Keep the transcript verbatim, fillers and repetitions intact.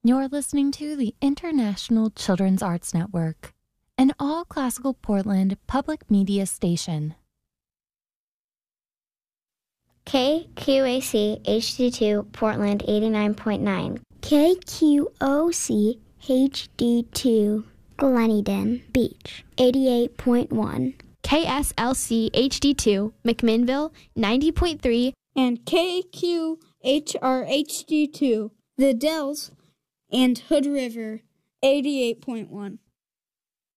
You're listening to the International Children's Arts Network, an all-classical Portland public media station. K Q A C H D two Portland eighty-nine point nine. K Q O C H D two Gleneden Beach eighty-eight point one. K S L C H D two McMinnville ninety point three. And K Q H R H D two The Dells and Hood River eighty-eight point one.